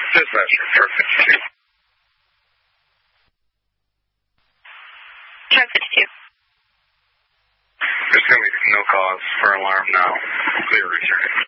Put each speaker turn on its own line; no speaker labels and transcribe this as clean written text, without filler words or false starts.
Dispatcher, Truck 52.
Truck 52.
There's going to be no cause for alarm now. Clear return.